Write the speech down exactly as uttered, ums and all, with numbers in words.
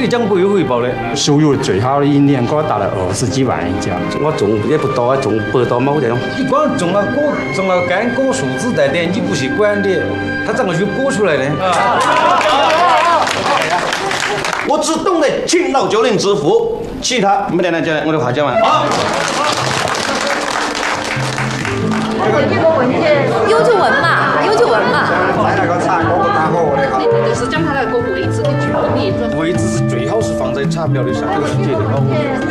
个奖不有回报嘞。 输入最好的一年给我打了二十几万一奖。 我中也不多，中百多嘛，我这种。 你光中了果，中了干果数字在点，你不去管的，它怎么就果出来呢？ 我只懂得勤劳就能致富，其他没得人讲，我的话讲完。好。 有就问嘛，有就问嘛。 那个茶果不打火的哈。 就是讲它那个位置的距离。 位置是最好是放在茶表的上头，是绝对好。